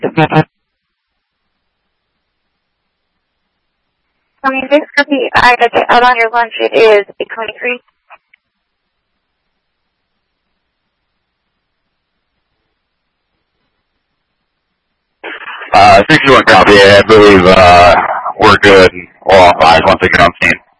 this could be, I got you out on your lunch. It is 8:23. 61 copy. I believe we're good. All eyes once again on scene.